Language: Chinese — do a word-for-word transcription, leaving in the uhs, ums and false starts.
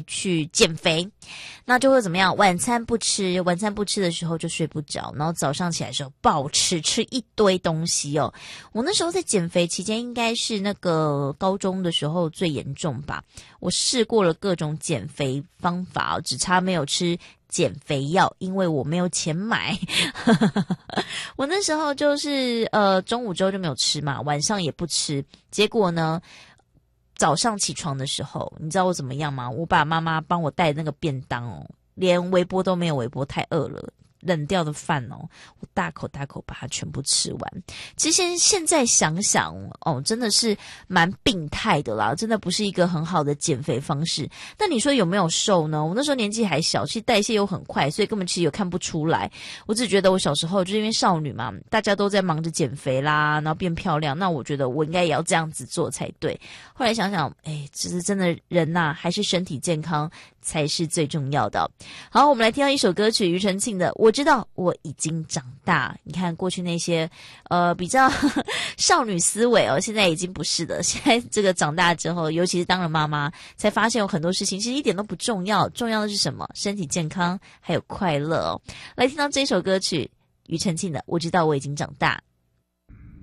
去减肥，那就会怎么样？晚餐不吃，晚餐不吃的时候就睡不着，然后早上起来的时候暴吃，吃一堆东西哦。我那时候在减肥期间，应该是那个高中的时候最严重吧。我试过了各种减肥方法哦，只差没有吃减肥药，因为我没有钱买。我那时候就是呃中午之后就没有吃嘛，晚上也不吃，结果呢早上起床的时候，你知道我怎么样吗？我把妈妈帮我带那个便当哦，连微波都没有微波，太饿了。冷掉的饭哦，我大口大口把它全部吃完。其实现在想想哦，真的是蛮病态的啦，真的不是一个很好的减肥方式。那你说有没有瘦呢？我那时候年纪还小，其实代谢又很快，所以根本其实也看不出来。我只觉得我小时候就是因为少女嘛，大家都在忙着减肥啦，然后变漂亮，那我觉得我应该也要这样子做才对。后来想想，哎，其实真的人呐、啊，还是身体健康才是最重要的。好，我们来听到一首歌曲，庾澄庆的《我知道我已经长大》。你看过去那些呃比较呵呵少女思维哦，现在已经不是的。现在这个长大之后，尤其是当了妈妈，才发现有很多事情其实一点都不重要，重要的是什么？身体健康还有快乐哦。来听到这首歌曲，庾澄庆的《我知道我已经长大》。